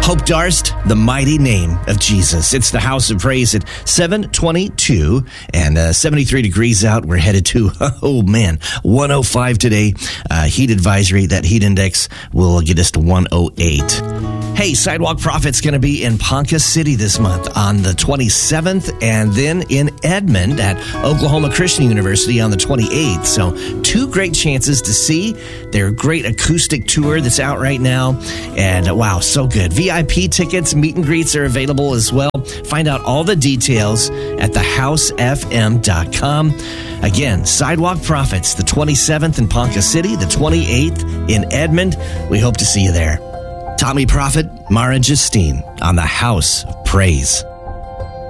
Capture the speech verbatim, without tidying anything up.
Hope Darst, the mighty name of Jesus. It's the House of Praise at seven twenty-two and uh, seventy-three degrees out. We're headed to, oh man, one oh five today. Uh, heat advisory. That heat index will get us to one oh eight. Hey, Sidewalk Prophet's going to be in Ponca City this month on the twenty-seventh, and then in Edmond at Oklahoma Christian University on the twenty-eighth. So two great chances to see their great acoustic tour that's out right now. And uh, wow, so good. V I P tickets, meet and greets are available as well. Find out all the details at the house f m dot com. Again, Sidewalk Prophets, the twenty-seventh in Ponca City, the twenty-eighth in Edmond. We hope to see you there. Tommy Prophet, Mara Justine on the House of Praise.